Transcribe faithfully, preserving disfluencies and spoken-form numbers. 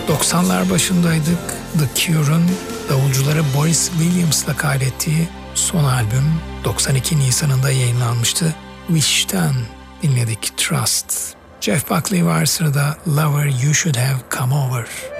doksanlar başındaydık. The Cure'un davulcuları Boris Williams'la kaydettiği son albüm doksan iki Nisan'ında yayınlanmıştı. Wish'ten dinledik Trust. Jeff Buckley var sırada, Lover You Should Have Come Over.